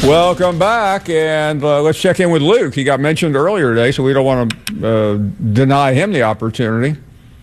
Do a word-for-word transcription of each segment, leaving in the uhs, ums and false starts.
Welcome back, and uh, let's check in with Luke. He got mentioned earlier today, so we don't want to uh, deny him the opportunity.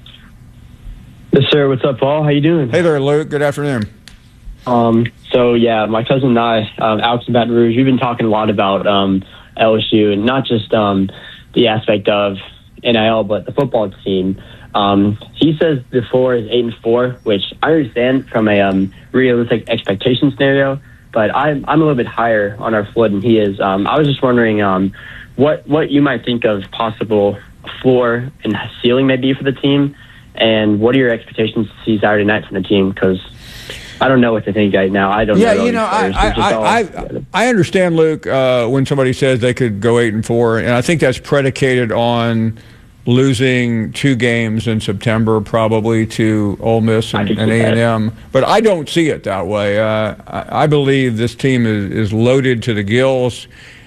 Yes, sir. What's up, Paul? How you doing? Hey there, Luke. Good afternoon. Um, so, yeah, my cousin and I, um, Alex in Baton Rouge, we've been talking a lot about um, L S U, and not just um, the aspect of N I L, but the football team. Um, he says the floor is eight and four, which I understand from a um, realistic expectation scenario. But I'm I'm a little bit higher on our floor than he is. Um, I was just wondering um, what what you might think of possible floor and ceiling maybe for the team, and what are your expectations to see Saturday night from the team? Because I don't know what to think right now. I don't. Yeah, know you know, I I, I I understand, Luke, uh, when somebody says they could go eight and four, and I think that's predicated on losing two games in September, probably to Ole Miss and, and A and M. But I don't see it that way. Uh, I, I believe this team is, is loaded to the gills,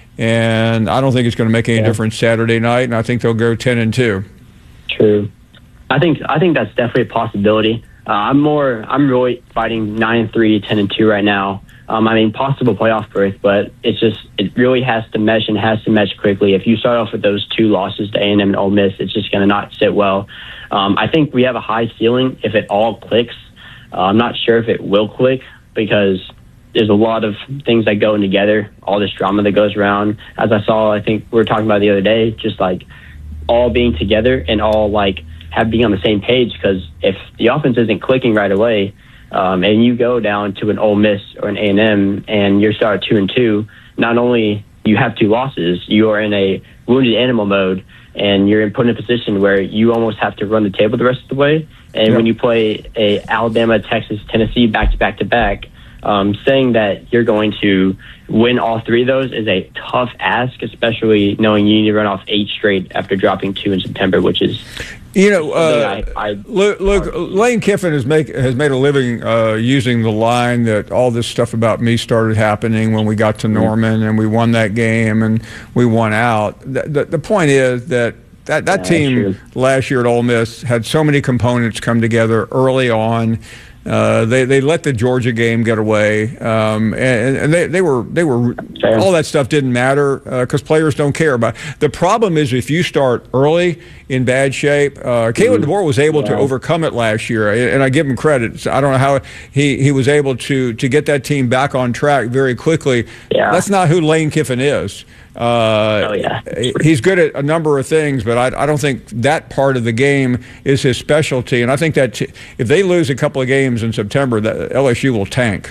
and I don't think it's going to make any yeah. difference Saturday night. And I think they'll go ten and two. True. I think I think that's definitely a possibility. Uh, I'm more. I'm really fighting nine and three, ten and two right now. Um, I mean, possible playoff berth, but it's just it really has to mesh and has to mesh quickly. If you start off with those two losses to A and M and Ole Miss, it's just going to not sit well. Um, I think we have a high ceiling if it all clicks. Uh, I'm not sure if it will click because there's a lot of things that go in together, all this drama that goes around. As I saw, I think we were talking about the other day, just like all being together and all like have being on the same page. Because if the offense isn't clicking right away, Um, and you go down to an Ole Miss or an A and M, and you're starting two and two. Not only you have two losses, you are in a wounded animal mode, and you're in put in a position where you almost have to run the table the rest of the way. And yeah. when you play a Alabama, Texas, Tennessee back to back to back, um, saying that you're going to win all three of those is a tough ask, especially knowing you need to run off eight straight after dropping two in September, which is. You know, uh, I, I, look, look, Lane Kiffin has make has made a living uh, using the line that all this stuff about me started happening when we got to Norman and we won that game and we won out. The, the, the point is that that, that yeah, team last year at Ole Miss had so many components come together early on. Uh, they they let the Georgia game get away, um, and, and they, they were they were Fair. all that stuff didn't matter because uh, players don't care about it. The problem is if you start early in bad shape. Uh, Kalen DeBoer was able yeah. to overcome it last year, and I give him credit. So I don't know how he, he was able to to get that team back on track very quickly. Yeah. That's not who Lane Kiffin is. Uh, oh, yeah. He's good at a number of things, but I, I don't think that part of the game is his specialty. And I think that t- if they lose a couple of games in September, that L S U will tank.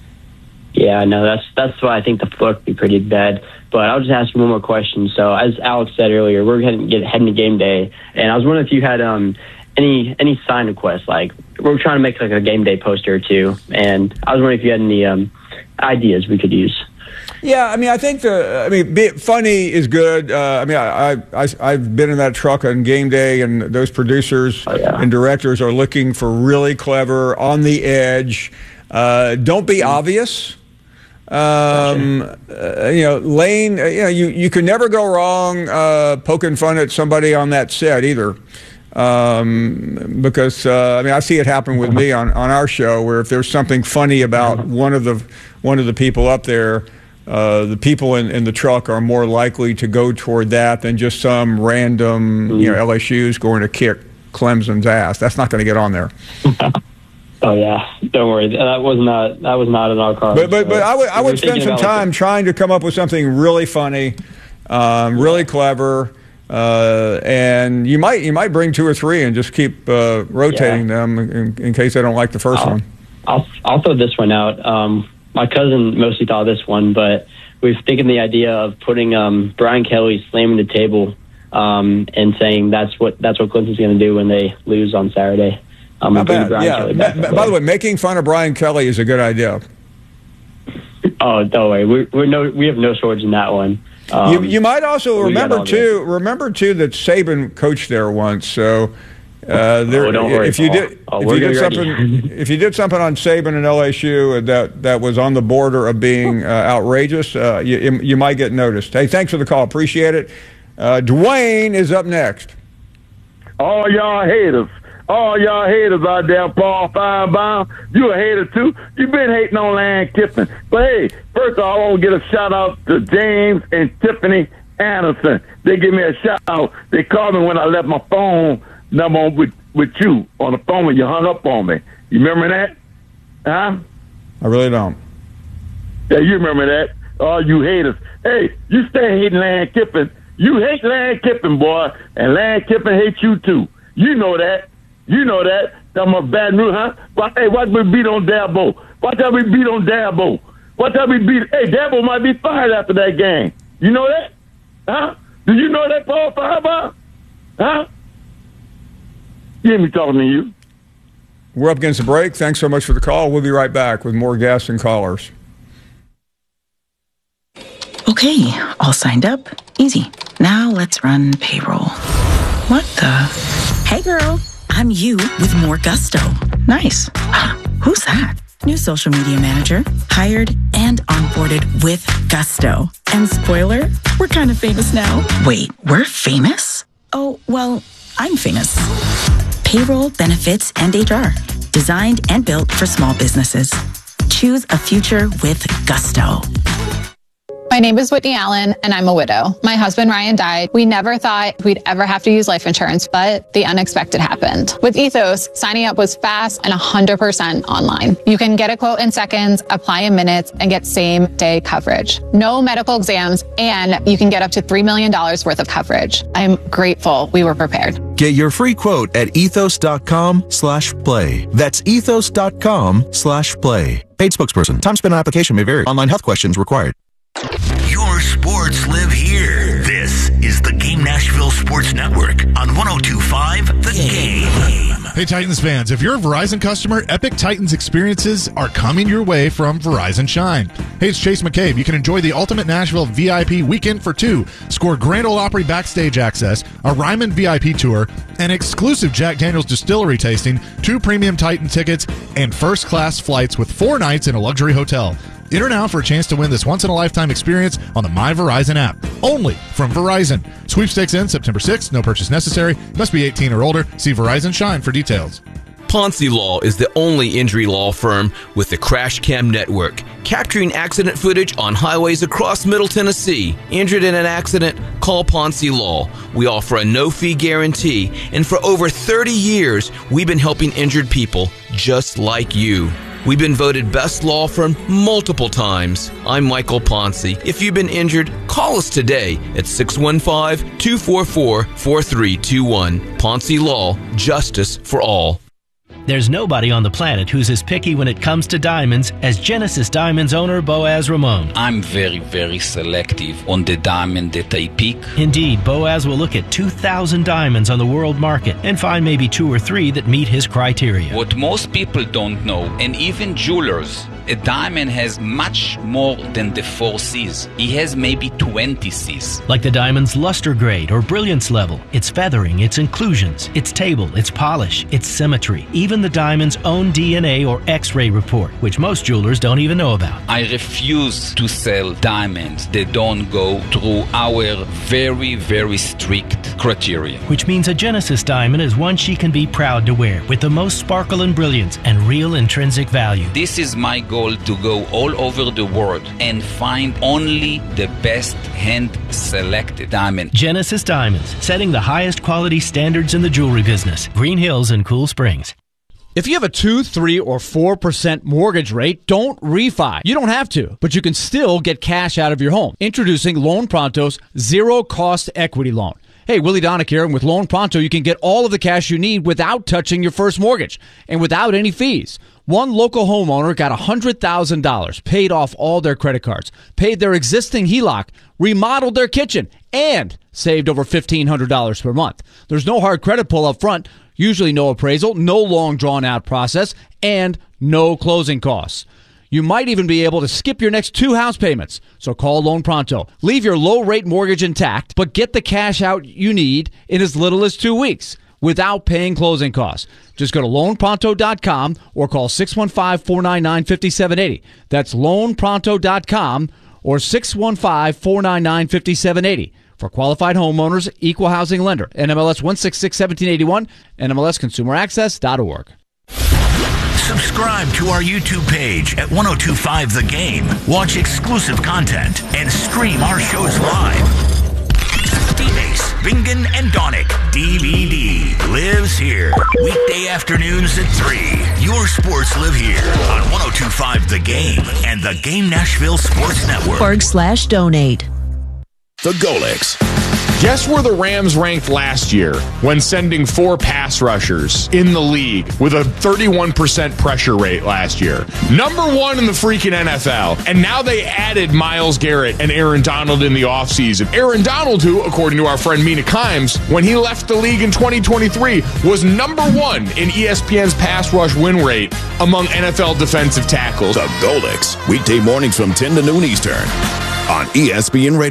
Yeah, no, that's that's why I think the floor could be pretty bad. But I'll just ask you one more question. So, as Alex said earlier, we're heading get heading to game day, and I was wondering if you had um any any sign requests. Like we're trying to make like a game day poster or two, and I was wondering if you had any um ideas we could use. Yeah, I mean, I think the, I mean, be, funny is good. Uh, I mean, I, I, I've been in that truck on game day, and those producers oh, yeah. and directors are looking for really clever, on the edge. Uh, don't be obvious. Um, gotcha. uh, you know, Lane, uh, you know, you, you can never go wrong uh, poking fun at somebody on that set either. Um, because, uh, I mean, I see it happen with me on, on our show where if there's something funny about one of the one of the people up there, Uh, the people in, in the truck are more likely to go toward that than just some random, mm. you know, L S U's going to kick Clemson's ass. That's not going to get on there. Oh yeah, don't worry. That was not that was not in our car. But but, but I would I would spend some time like trying to come up with something really funny, um, really clever, uh, and you might you might bring two or three and just keep uh, rotating yeah. them in, in case they don't like the 1st I'll, one. I'll I'll throw this one out. Um, My cousin mostly thought of this one, but we've taken the idea of putting um, Brian Kelly slamming the table um, and saying that's what that's what Clemson's going to do when they lose on Saturday. Um, Not bad. Yeah. Back Ma- by the way, making fun of Brian Kelly is a good idea. Oh, don't worry. We're, we're no, we have no shortage in that one. Um, you, you might also remember too. Remember too that Saban coached there once, so. Uh, there, oh, don't worry, if you Paul. did, oh, if you did something, if you did something on Saban and L S U that that was on the border of being uh, outrageous, uh, you you might get noticed. Hey, thanks for the call, appreciate it. Uh, Dwayne is up next. All y'all haters, All y'all haters out there, Paul Finebaum, you a hater too. You been hating on Lane Kiffin. But hey, first of all, I want to get a shout out to James and Tiffany Anderson. They give me a shout out. They called me when I left my phone number on with, with you on the phone when you hung up on me. You remember that? Huh? I really don't. Yeah, you remember that. All you haters. Hey, you stay hating Lane Kiffin. You hate Lane Kiffin, boy, and Lane Kiffin hates you too. You know that. You know that. I'm a bad news, huh? But, hey, watch me beat on Dabo. Watch how we beat on Dabo. Watch how we beat. Hey, Dabo might be fired after that game. You know that? Huh? Do you know that, Paul Finebaum? Huh? You hear me talking to you. We're up against the break. Thanks so much for the call. We'll be right back with more guests and callers. Okay, all signed up. Easy. Now let's run payroll. What the? Hey girl, I'm you with more gusto. Nice. Who's that? New social media manager. Hired and onboarded with gusto. And spoiler, we're kind of famous now. Wait, we're famous? Oh, well, I'm famous. Payroll, benefits, and H R. Designed and built for small businesses. Choose a future with gusto. My name is Whitney Allen, and I'm a widow. My husband, Ryan, died. We never thought we'd ever have to use life insurance, but the unexpected happened. With Ethos, signing up was fast and one hundred percent online. You can get a quote in seconds, apply in minutes, and get same-day coverage. No medical exams, and you can get up to three million dollars worth of coverage. I'm grateful we were prepared. Get your free quote at ethos.com slash play. That's ethos.com slash play. Paid spokesperson. Time spent on application may vary. Online health questions required. Your sports live here. This is the Game Nashville Sports Network on one oh two point five The Game. Hey, Titans fans, if you're a Verizon customer, Epic Titans experiences are coming your way from Verizon Shine. Hey, it's Chase McCabe. You can enjoy the Ultimate Nashville V I P Weekend for two. Score Grand Ole Opry backstage access, a Ryman V I P tour, an exclusive Jack Daniels distillery tasting, two premium Titan tickets, and first-class flights with four nights in a luxury hotel. Enter now for a chance to win this once-in-a-lifetime experience on the My Verizon app. Only from Verizon. Sweepstakes ends September sixth. No purchase necessary. Must be eighteen or older. See Verizon Shine for details. Ponce Law is the only injury law firm with the Crash Cam Network, capturing accident footage on highways across Middle Tennessee. Injured in an accident? Call Ponce Law. We offer a no-fee guarantee, and for over thirty years, we've been helping injured people just like you. We've been voted best law firm multiple times. I'm Michael Ponce. If you've been injured, call us today at six one five, two four four, four three two one. Ponce Law, justice for all. There's nobody on the planet who's as picky when it comes to diamonds as Genesis Diamonds owner Boaz Ramon. I'm very, very selective on the diamond that I pick. Indeed, Boaz will look at two thousand diamonds on the world market and find maybe two or three that meet his criteria. What most people don't know, and even jewelers, a diamond has much more than the four C's. He has maybe twenty C's. Like the diamond's luster grade or brilliance level, its feathering, its inclusions, its table, its polish, its symmetry, even the diamond's own D N A or X-ray report, which most jewelers don't even know about. I refuse to sell diamonds that don't go through our very, very strict criteria. Which means a Genesis diamond is one she can be proud to wear, with the most sparkle and brilliance and real intrinsic value. This is my goal, to go all over the world and find only the best hand-selected diamond. Genesis Diamonds, setting the highest quality standards in the jewelry business. Green Hills and Cool Springs. If you have a two, three, or four percent mortgage rate, don't refi. You don't have to, but you can still get cash out of your home. Introducing Loan Pronto's zero-cost equity loan. Hey, Willie Donick here, and with Loan Pronto, you can get all of the cash you need without touching your first mortgage and without any fees. One local homeowner got one hundred thousand dollars, paid off all their credit cards, paid their existing H E L O C, remodeled their kitchen, and saved over fifteen hundred dollars per month. There's no hard credit pull up front, usually no appraisal, no long drawn-out process, and no closing costs. You might even be able to skip your next two house payments. So call Loan Pronto. Leave your low-rate mortgage intact, but get the cash out you need in as little as two weeks without paying closing costs. Just go to loan pronto dot com or call six one five, four nine nine, five seven eight zero. That's loan pronto dot com or six one five, four nine nine, five seven eight zero For qualified homeowners, equal housing lender. N M L S one sixty-six seventeen eighty-one, N M L S consumer access dot org. Subscribe to our YouTube page at ten twenty-five The Game. Watch exclusive content and stream our shows live. D-Base, Bingen, and Donick. D V D lives here. Weekday afternoons at three. Your sports live here on ten twenty-five The Game and the Game Nashville Sports Network. Org slash donate. The Golix. Guess where the Rams ranked last year when sending four pass rushers in the league with a thirty-one percent pressure rate last year? Number one in the freaking N F L. And now they added Myles Garrett and Aaron Donald in the offseason. Aaron Donald, who, according to our friend Mina Kimes, when he left the league in twenty twenty-three, was number one in E S P N's pass rush win rate among N F L defensive tackles. The Golix, weekday mornings from ten to noon Eastern on E S P N Radio.